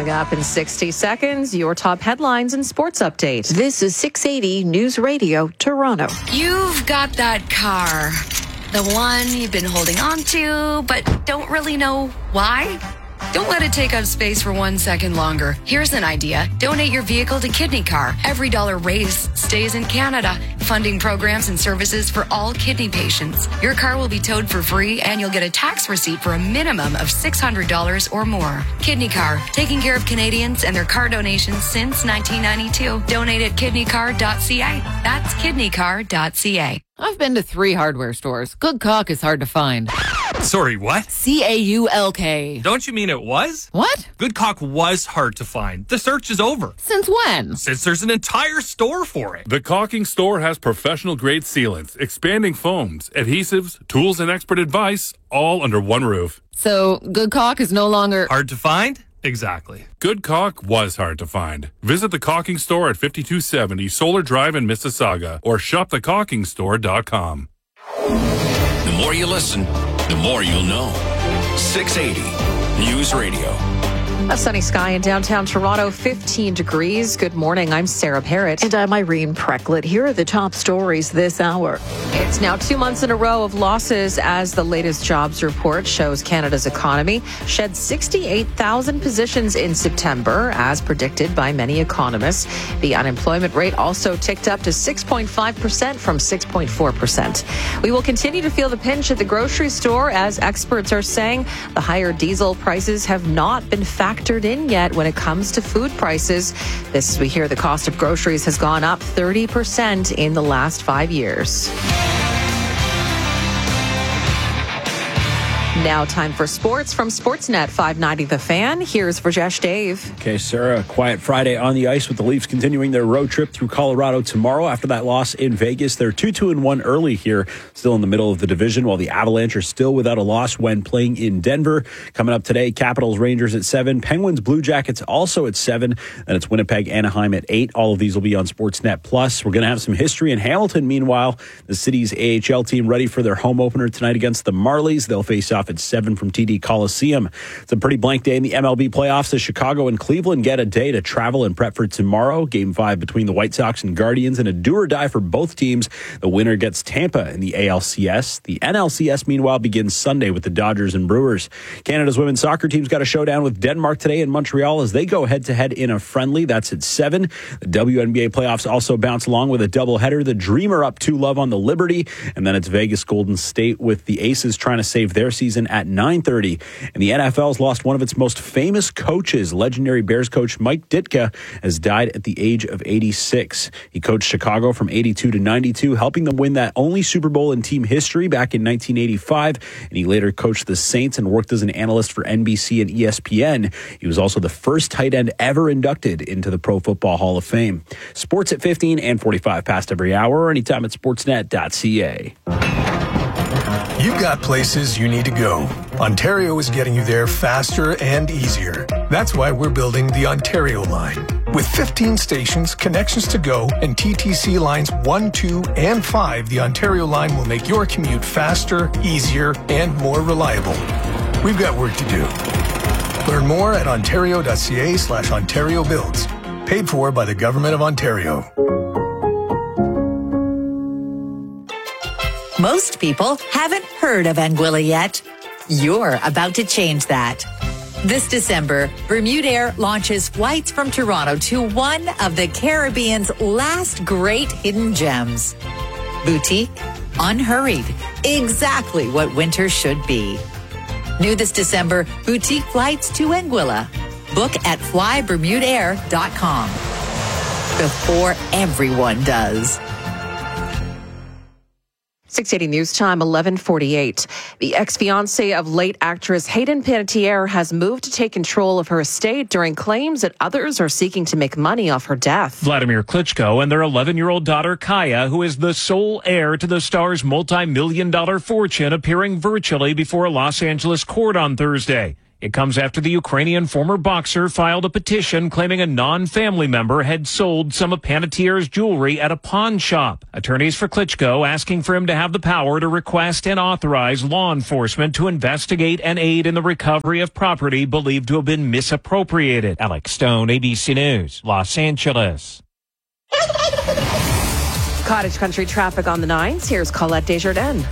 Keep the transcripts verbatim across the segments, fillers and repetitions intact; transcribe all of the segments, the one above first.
Coming up in sixty seconds, your top headlines and sports update. This is six eighty News Radio, Toronto. You've got that car, the one you've been holding on to, but don't really know why. Don't let it take up space for one second longer. Here's an idea. Donate your vehicle to Kidney Car. Every dollar raised stays in Canada, funding programs and services for all kidney patients. Your car will be towed for free, and you'll get a tax receipt for a minimum of six hundred dollars or more. Kidney Car, taking care of Canadians and their car donations since nineteen ninety-two. Donate at kidney car dot c a. That's kidney car dot c a. I've been to three hardware stores. Good caulk is hard to find. Sorry, what? C A U L K. Don't you mean it was? What? Good caulk was hard to find. The search is over. Since when? Since there's an entire store for it. The Caulking Store has professional-grade sealants, expanding foams, adhesives, tools, and expert advice, all under one roof. So, good caulk is no longer... Hard to find? Exactly. Good caulk was hard to find. Visit the Caulking Store at fifty-two seventy Solar Drive in Mississauga or shop the caulking store dot com. The more you listen, the more you'll know. six eighty News Radio. A sunny sky in downtown Toronto, fifteen degrees. Good morning. I'm Sarah Parrott. And I'm Irene Precklett. Here are the top stories this hour. It's now two months in a row of losses as the latest jobs report shows Canada's economy shed sixty-eight thousand positions in September, as predicted by many economists. The unemployment rate also ticked up to six point five percent from six point four percent. We will continue to feel the pinch at the grocery store, as experts are saying the higher diesel prices have not been factored in yet when it comes to food prices. This, we hear the cost of groceries has gone up thirty percent in the last five years. Now time for sports from Sportsnet five ninety The Fan. Here's Rajesh Dave. Okay, Sarah, quiet Friday on the ice with the Leafs continuing their road trip through Colorado tomorrow after that loss in Vegas. They're two two and one early here, still in the middle of the division, while the Avalanche are still without a loss when playing in Denver. Coming up today, Capitals Rangers at seven, Penguins Blue Jackets also at seven, and it's Winnipeg Anaheim at eight. All of these will be on Sportsnet Plus. We're going to have some history in Hamilton. Meanwhile, the city's A H L team ready for their home opener tonight against the Marlies. They'll face off at seven from T D Coliseum. It's a pretty blank day in the M L B playoffs as Chicago and Cleveland get a day to travel and prep for tomorrow. Game five between the White Sox and Guardians, and a do or die for both teams. The winner gets Tampa in the A L C S. The N L C S, meanwhile, begins Sunday with the Dodgers and Brewers. Canada's women's soccer team's got a showdown with Denmark today in Montreal as they go head-to-head in a friendly. That's at seven. The W N B A playoffs also bounce along with a doubleheader. The Dreamer up two love on the Liberty, and then it's Vegas Golden State with the Aces trying to save their season at nine thirty. And the N F L's lost one of its most famous coaches. Legendary Bears coach Mike Ditka has died at the age of eighty-six. He coached Chicago from eighty-two to ninety-two, helping them win that only Super Bowl in team history back in nineteen eighty-five. And he later coached the Saints and worked as an analyst for N B C and E S P N. He was also the first tight end ever inducted into the Pro Football Hall of Fame. Sports at fifteen and forty-five past every hour, or anytime at sportsnet dot c a. You've got places you need to go. Ontario is getting you there faster and easier. That's why we're building the Ontario line. With fifteen stations, connections to go, and T T C lines one, two, and five, the Ontario line will make your commute faster, easier, and more reliable. We've got work to do. Learn more at ontario dot c a slash Ontario builds. Paid for by the Government of Ontario. Most people haven't heard of Anguilla yet. You're about to change that. This December, Bermudair launches flights from Toronto to one of the Caribbean's last great hidden gems. Boutique, unhurried, exactly what winter should be. New this December, boutique flights to Anguilla. Book at fly bermudair dot com. Before everyone does. six eighty News Time, eleven forty-eight. The ex-fiancé of late actress Hayden Panettiere has moved to take control of her estate during claims that others are seeking to make money off her death. Vladimir Klitschko and their eleven-year-old daughter Kaya, who is the sole heir to the star's multi-million dollar fortune, appearing virtually before a Los Angeles court on Thursday. It comes after the Ukrainian former boxer filed a petition claiming a non-family member had sold some of Panettiere's jewelry at a pawn shop. Attorneys for Klitschko asking for him to have the power to request and authorize law enforcement to investigate and aid in the recovery of property believed to have been misappropriated. Alex Stone, A B C News, Los Angeles. Cottage country traffic on the nines. Here's Colette Desjardins.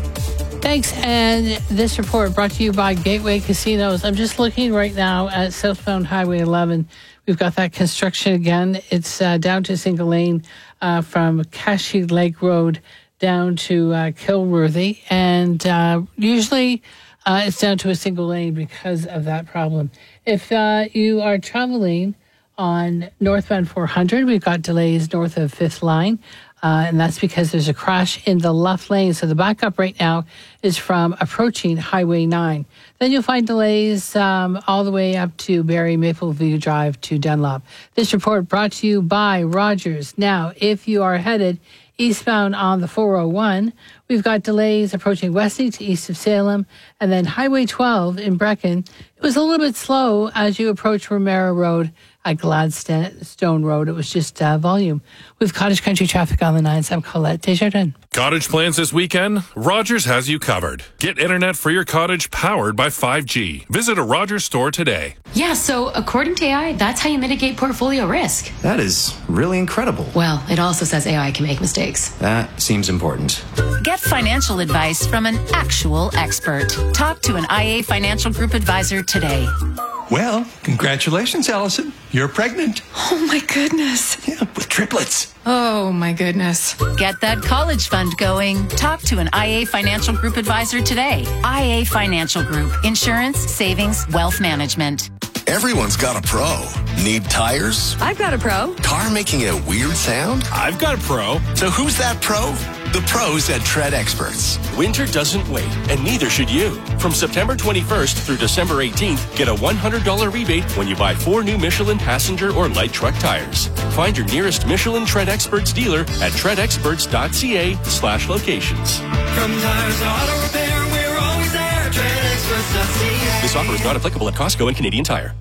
Thanks. And this report brought to you by Gateway Casinos. I'm just looking right now at southbound Highway eleven. We've got that construction again. It's uh, down to single lane uh, from Cashy Lake Road down to uh, Kilworthy. And uh, usually uh, it's down to a single lane because of that problem. If uh, you are traveling on northbound four hundred, we've got delays north of fifth line. Uh, and that's because there's a crash in the left lane. So the backup right now is from approaching Highway nine. Then you'll find delays um, all the way up to Barrie Mapleview Drive to Dunlop. This report brought to you by Rogers. Now, if you are headed eastbound on the four oh one, we've got delays approaching Westley to east of Salem. And then Highway twelve in Brecken, it was a little bit slow as you approach Romero Road at Gladstone Road. It was just uh, volume. With Cottage Country traffic on the nines, I'm Colette Desjardins. Cottage plans this weekend? Rogers has you covered. Get internet for your cottage powered by five G. Visit a Rogers store today. Yeah, so according to A I, that's how you mitigate portfolio risk. That is really incredible. Well, it also says A I can make mistakes. That seems important. Get financial advice from an actual expert. Talk to an I A Financial Group advisor today. Well, congratulations, Allison. You're pregnant. Oh, my goodness. Yeah, with triplets. Oh, my goodness. Get that college fund going. Talk to an I A Financial Group advisor today. I A Financial Group. Insurance, savings, wealth management. Everyone's got a pro. Need tires? I've got a pro. Car making a weird sound? I've got a pro. So who's that pro? The pros at Tread Experts. Winter doesn't wait, and neither should you. From September twenty-first through December eighteenth, get a one hundred dollars rebate when you buy four new Michelin passenger or light truck tires. Find your nearest Michelin Tread Experts dealer at treadexperts.ca slash locations. From tires to auto repair, we're always there. tread experts dot c a. This offer is not applicable at Costco and Canadian Tire.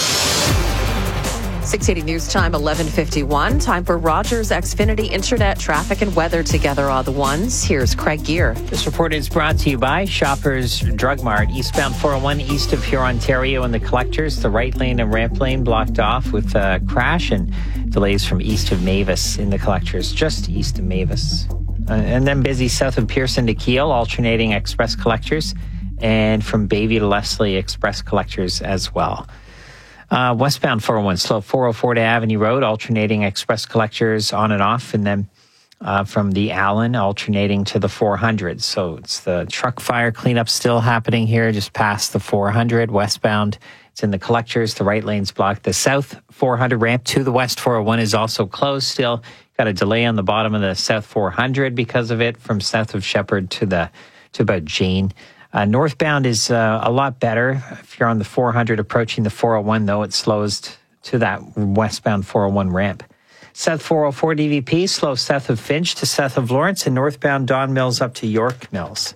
six eighty News Time, eleven fifty-one. Time for Rogers Xfinity Internet traffic and weather together on the ones. Here's Craig Gear. This report is brought to you by Shoppers Drug Mart. Eastbound four oh one east of Huron, Ontario and the Collectors. The right lane and ramp lane blocked off with a crash and delays from east of Mavis in the Collectors, just east of Mavis. Uh, and then busy south of Pearson to Kiel, alternating express collectors, and from Bayview to Leslie, express collectors as well. Uh, westbound four oh one, slow four oh four to Avenue Road, alternating express collectors on and off, and then uh, from the Allen, alternating to the four hundred. So it's the truck fire cleanup still happening here, just past the four hundred. Westbound, it's in the collectors. The right lane's blocked. The south four hundred ramp to the west four oh one is also closed still. Got a delay on the bottom of the south four hundred because of it, from south of Shepherd to the to about Jane. Uh, northbound is uh, a lot better. If you're on the four hundred approaching the four oh one, though, it slows t- to that westbound four oh one ramp. South four oh four D V P, slow south of Finch to south of Lawrence, and northbound Don Mills up to York Mills.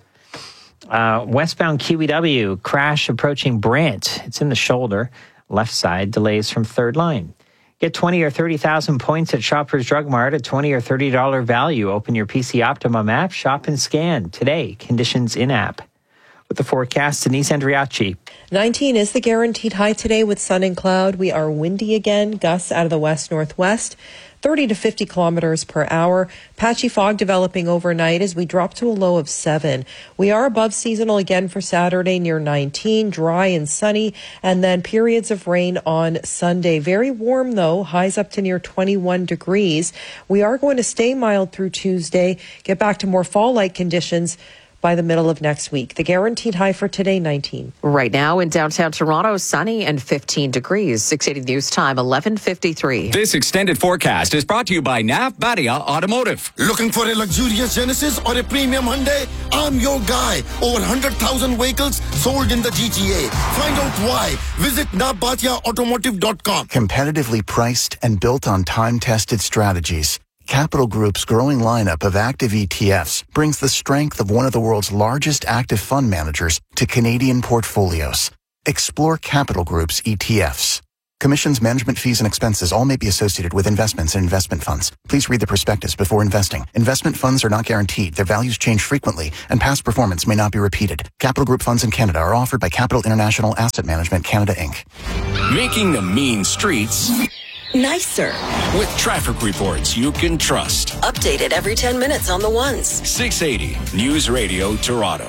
Uh, westbound Q E W, crash approaching Brant. It's in the shoulder, left side, delays from third line. Get twenty or thirty thousand points at Shoppers Drug Mart at twenty or thirty dollars value. Open your P C Optimum app, shop and scan today. Conditions in-app. With the forecast, Denise Andriacci. nineteen is the guaranteed high today with sun and cloud. We are windy again, gusts out of the west-northwest, thirty to fifty kilometers per hour. Patchy fog developing overnight as we drop to a low of seven. We are above seasonal again for Saturday near nineteen, dry and sunny, and then periods of rain on Sunday. Very warm, though, highs up to near twenty-one degrees. We are going to stay mild through Tuesday, get back to more fall-like conditions by the middle of next week. The guaranteed high for today, nineteen. Right now in downtown Toronto, sunny and fifteen degrees. six eighty News Time, eleven fifty-three. This extended forecast is brought to you by Nav Badia Automotive. Looking for a luxurious Genesis or a premium Hyundai? I'm your guy. Over one hundred thousand vehicles sold in the G T A. Find out why. Visit nav badia automotive dot com. Competitively priced and built on time-tested strategies, Capital Group's growing lineup of active E T Fs brings the strength of one of the world's largest active fund managers to Canadian portfolios. Explore Capital Group's E T Fs. Commissions, management fees, and expenses all may be associated with investments in investment funds. Please read the prospectus before investing. Investment funds are not guaranteed. Their values change frequently, and past performance may not be repeated. Capital Group funds in Canada are offered by Capital International Asset Management Canada, Incorporated. Making the mean streets nicer with traffic reports you can trust. Updated every ten minutes on the ones. six eighty News Radio Toronto.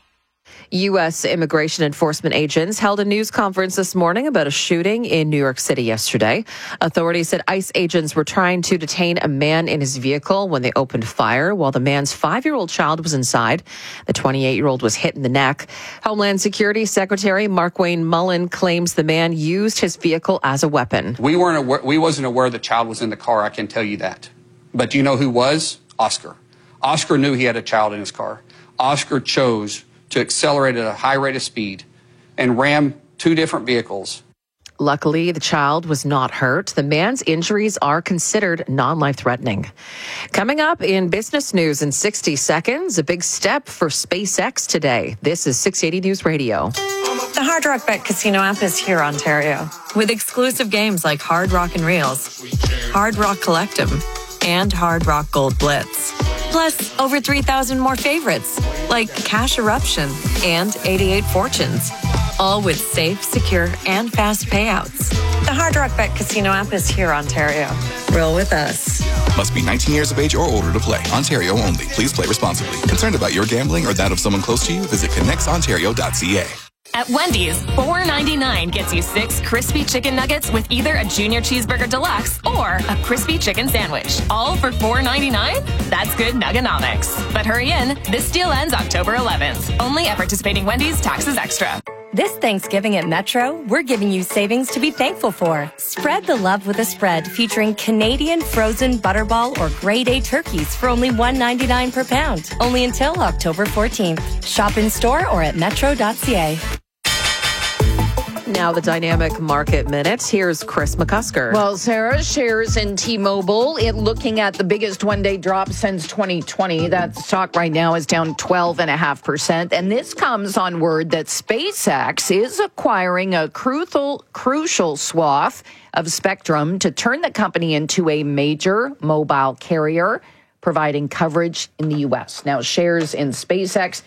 U S immigration enforcement agents held a news conference this morning about a shooting in New York City yesterday. Authorities said ICE agents were trying to detain a man in his vehicle when they opened fire while the man's five-year-old child was inside. The twenty-eight-year-old was hit in the neck. Homeland Security Secretary Markwayne Mullin claims the man used his vehicle as a weapon. We weren't aware, we wasn't aware the child was in the car, I can tell you that. But do you know who was? Oscar. Oscar knew he had a child in his car. Oscar chose to accelerate at a high rate of speed and ram two different vehicles. Luckily, the child was not hurt. The man's injuries are considered non-life-threatening. Coming up in business news in sixty seconds, a big step for SpaceX today. This is six eighty News Radio. The Hard Rock Bet Casino app is here, Ontario, with exclusive games like Hard Rock and Reels, Hard Rock Collectum, and Hard Rock Gold Blitz. Plus, over three thousand more favorites, like Cash Eruption and eighty-eight Fortunes. All with safe, secure, and fast payouts. The Hard Rock Bet Casino app is here, Ontario. Roll with us. Must be nineteen years of age or older to play. Ontario only. Please play responsibly. Concerned about your gambling or that of someone close to you? Visit connects ontario dot c a. At Wendy's, four ninety-nine gets you six crispy chicken nuggets with either a junior cheeseburger deluxe or a crispy chicken sandwich. All for four ninety-nine? That's good nuggonomics. But hurry in, this deal ends October eleventh. Only at participating Wendy's, taxes extra. This Thanksgiving at Metro, we're giving you savings to be thankful for. Spread the love with a spread featuring Canadian frozen butterball or grade A turkeys for only one ninety-nine per pound. Only until October fourteenth. Shop in store or at metro dot c a. Now the Dynamic Market Minute. Here's Chris McCusker. Well, Sarah, shares in T-Mobile, it looking at the biggest one-day drop since twenty twenty. That stock right now is down twelve point five percent. And this comes on word that SpaceX is acquiring a crucial, crucial swath of spectrum to turn the company into a major mobile carrier, providing coverage in the U S. Now, shares in SpaceX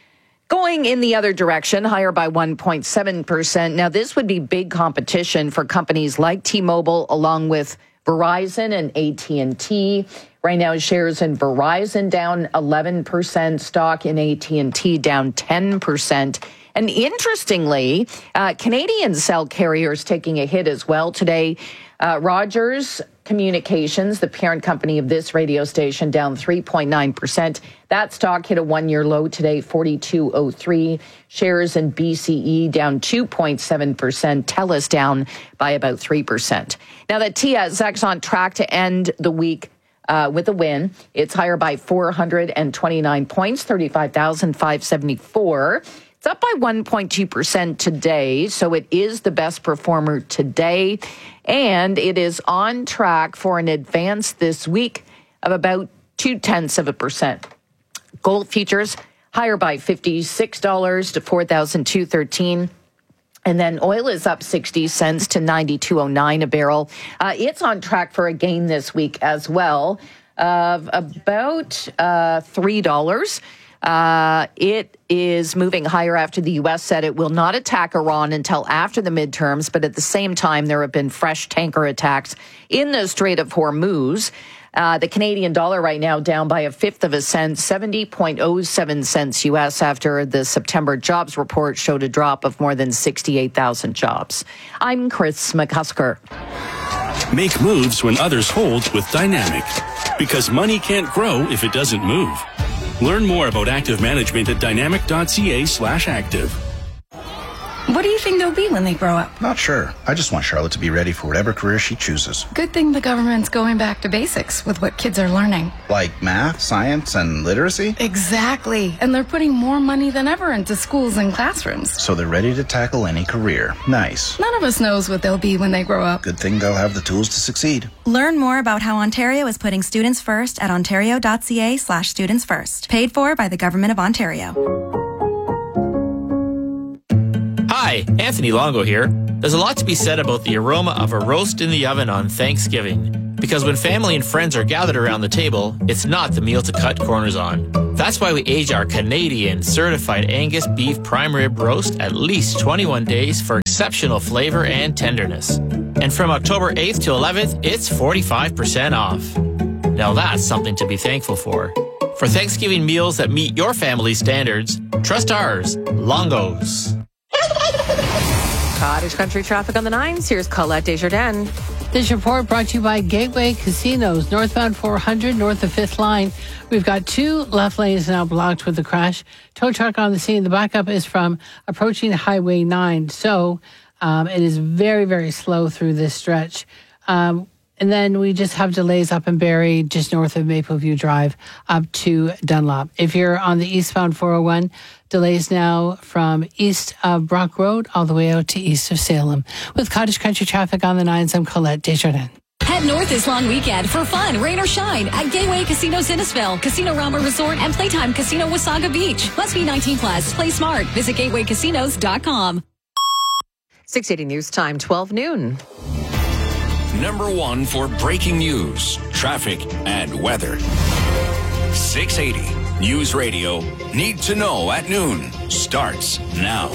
going in the other direction, higher by one point seven percent. Now, this would be big competition for companies like T-Mobile, along with Verizon and A T and T. Right now, shares in Verizon down eleven percent, stock in A T and T down ten percent. And interestingly, uh, Canadian cell carriers taking a hit as well today. Uh, Rogers Communications, the parent company of this radio station, down three point nine percent. That stock hit a one-year low today, forty-two oh three. Shares in B C E down two point seven percent. TELUS down by about three percent. Now that T S X on track to end the week uh, with a win. It's higher by four hundred twenty-nine points, thirty-five thousand five hundred seventy-four. It's up by one point two percent today, so it is the best performer today, and it is on track for an advance this week of about two-tenths of a percent. Gold futures higher by fifty-six dollars to four thousand two hundred thirteen dollars. And then oil is up sixty cents to ninety-two oh nine a barrel. Uh, it's on track for a gain this week as well of about uh, three dollars. Uh, it is moving higher after the U S said it will not attack Iran until after the midterms, but at the same time, there have been fresh tanker attacks in the Strait of Hormuz. Uh, the Canadian dollar right now down by a fifth of a cent, seventy point oh seven cents U S after the September jobs report showed a drop of more than sixty-eight thousand jobs. I'm Chris McCusker. Make moves when others hold with Dynamic, because money can't grow if it doesn't move. Learn more about active management at dynamic.ca slash active. What do you think they'll be when they grow up? Not sure. I just want Charlotte to be ready for whatever career she chooses. Good thing the government's going back to basics with what kids are learning. Like math, science, and literacy? Exactly. And they're putting more money than ever into schools and classrooms. So they're ready to tackle any career. Nice. None of us knows what they'll be when they grow up. Good thing they'll have the tools to succeed. Learn more about how Ontario is putting students first at ontario.ca slash students first. Paid for by the Government of Ontario. Hi, Hi, Anthony Longo here. There's a lot to be said about the aroma of a roast in the oven on Thanksgiving. Because when family and friends are gathered around the table, it's not the meal to cut corners on. That's why we age our Canadian certified Angus beef prime rib roast at least twenty-one days for exceptional flavor and tenderness. And from October eighth to eleventh, it's forty-five percent off. Now that's something to be thankful for. For Thanksgiving meals that meet your family's standards, trust ours, Longo's. Cottage Country traffic on the nines. Here's Colette Desjardins. This report brought to you by Gateway Casinos, northbound four hundred, north of fifth line. We've got two left lanes now blocked with the crash. Tow truck on the scene. The backup is from approaching Highway nine. So um, it is very, very slow through this stretch. Um, and then we just have delays up in Barrie, just north of Mapleview Drive, up to Dunlop. If you're on the eastbound four oh one, delays now from east of Brock Road all the way out to east of Salem. With Cottage Country traffic on the nines, I'm Colette Desjardins. Head north this long weekend for fun, rain or shine at Gateway Casino Innisfil, Casino Rama Resort, and Playtime Casino Wasaga Beach. Must be nineteen plus. Play smart. Visit gateway casinos dot com. six eighty News Time, twelve noon. Number one for breaking news, traffic, and weather. six eighty News Radio. Need to know at noon starts now.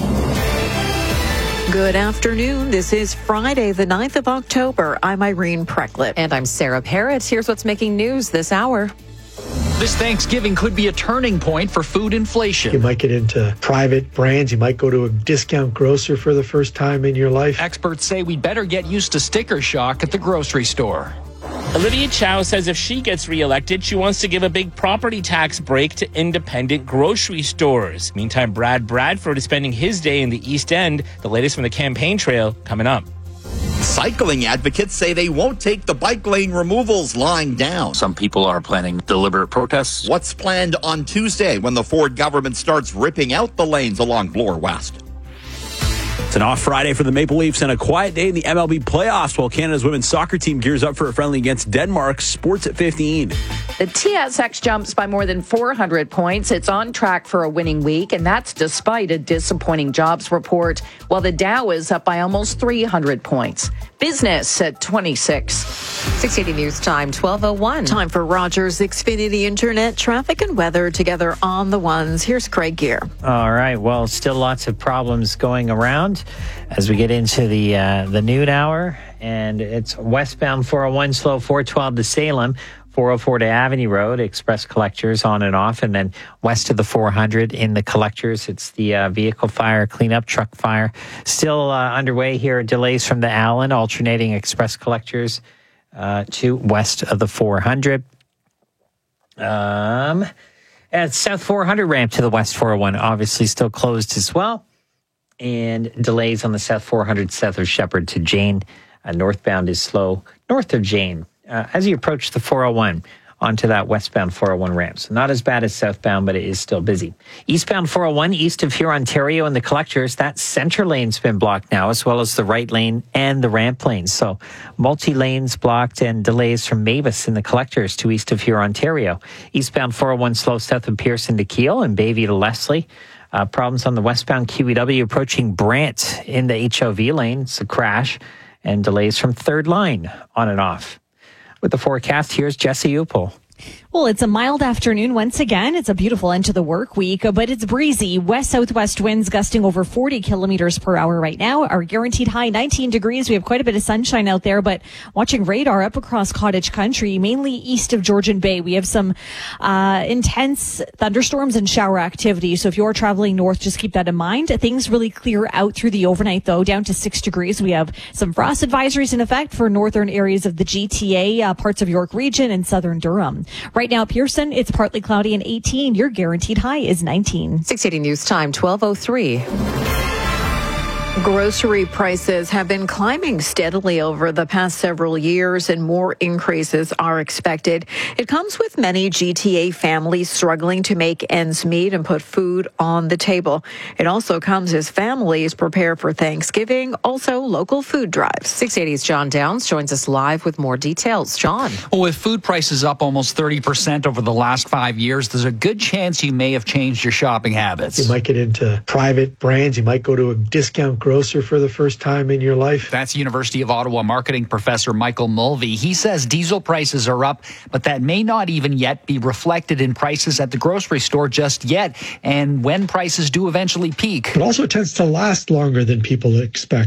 Good afternoon. This is Friday, the ninth of October. I'm Irene Precklett. And I'm Sarah Parrott. Here's what's making news this hour. This Thanksgiving could be a turning point for food inflation. You might get into private brands. You might go to a discount grocer for the first time in your life. Experts say we better get used to sticker shock at the grocery store. Olivia Chow says if she gets reelected, she wants to give a big property tax break to independent grocery stores. Meantime, Brad Bradford is spending his day in the East End. The latest from the campaign trail coming up. Cycling advocates say they won't take the bike lane removals lying down. Some people are planning deliberate protests. What's planned on Tuesday when the Ford government starts ripping out the lanes along Bloor West? It's an off Friday for the Maple Leafs and a quiet day in the M L B playoffs while Canada's women's soccer team gears up for a friendly against Denmark. Sports at fifteen. The T S X jumps by more than four hundred points. It's on track for a winning week, and that's despite a disappointing jobs report, while the Dow is up by almost three hundred points. Business at twenty-six. six eighty News Time, twelve oh one. Time for Rogers Xfinity Internet traffic and weather together on the ones. Here's Craig Gear. All right. Well, still lots of problems going around as we get into the uh, the noon hour, and it's westbound four oh one slow four twelve to Salem, four oh four to Avenue Road, express collectors on and off, and then west of the four hundred in the collectors, it's the uh, vehicle fire cleanup, truck fire. Still uh, underway here, delays from the Allen, alternating express collectors uh, to west of the four hundred. Um, at South four hundred ramp to the west four oh one, obviously still closed as well. And delays on the South four hundred south of Shepherd to Jane. Uh, northbound is slow north of Jane. Uh, as you approach the four oh one onto that westbound four oh one ramp. So not as bad as southbound, but it is still busy. Eastbound four oh one east of Huron, Ontario and the collectors, that center lane's been blocked now, as well as the right lane and the ramp lane. So multi-lanes blocked and delays from Mavis in the collectors to east of Huron, Ontario. Eastbound four oh one slow south of Pearson to Kiel and Bayview to Leslie. Uh, problems on the westbound Q E W approaching Brant in the H O V lane. It's a crash and delays from third line on and off. With the forecast, here's Jesse Upel. Well, it's a mild afternoon once again. It's a beautiful end to the work week, but it's breezy. West-southwest winds gusting over forty kilometers per hour right now. Our guaranteed high nineteen degrees. We have quite a bit of sunshine out there, but watching radar up across Cottage Country, mainly east of Georgian Bay. We have some uh intense thunderstorms and shower activity. So if you're traveling north, just keep that in mind. Things really clear out through the overnight, though, down to six degrees. We have some frost advisories in effect for northern areas of the G T A, uh, parts of York Region and southern Durham. Right now, Pearson, it's partly cloudy and eighteen. Your guaranteed high is nineteen. six eighty News Time, twelve oh three. Grocery prices have been climbing steadily over the past several years, and more increases are expected. It comes with many G T A families struggling to make ends meet and put food on the table. It also comes as families prepare for Thanksgiving, also local food drives. six eighty's John Downs joins us live with more details. John. Well, with food prices up almost thirty percent over the last five years, there's a good chance you may have changed your shopping habits. You might get into private brands. You might go to a discount grocer for the first time in your life. That's University of Ottawa marketing professor Michael Mulvey. He says diesel prices are up, but that may not even yet be reflected in prices at the grocery store just yet. And when prices do eventually peak. It also tends to last longer than people expect.